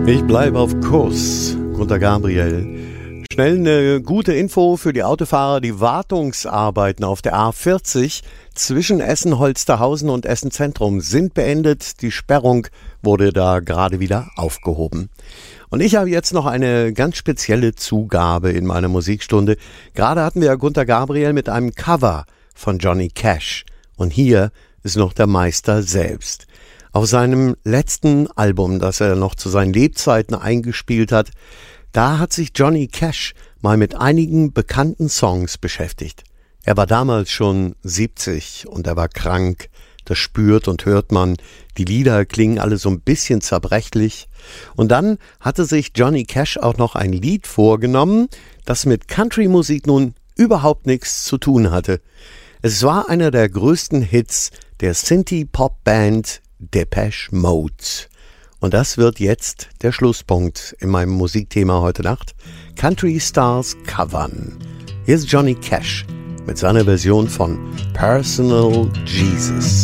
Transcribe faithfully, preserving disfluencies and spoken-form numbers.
Ich bleibe auf Kurs, Gunter Gabriel. Schnell eine gute Info für die Autofahrer. Die Wartungsarbeiten auf der A vierzig zwischen Essen-Holsterhausen und Essen-Zentrum sind beendet. Die Sperrung wurde da gerade wieder aufgehoben. Und ich habe jetzt noch eine ganz spezielle Zugabe in meiner Musikstunde. Gerade hatten wir ja Gunter Gabriel mit einem Cover von Johnny Cash. Und hier ist noch der Meister selbst. Auf seinem letzten Album, das er noch zu seinen Lebzeiten eingespielt hat, da hat sich Johnny Cash mal mit einigen bekannten Songs beschäftigt. Er war damals schon siebzig und er war krank. Das spürt und hört man. Die Lieder klingen alle so ein bisschen zerbrechlich. Und dann hatte sich Johnny Cash auch noch ein Lied vorgenommen, das mit Country-Musik nun überhaupt nichts zu tun hatte. Es war einer der größten Hits der Synthie-Pop-Band Depeche Mode. Und das wird jetzt der Schlusspunkt in meinem Musikthema heute Nacht. Country Stars covern. Hier ist Johnny Cash mit seiner Version von Personal Jesus.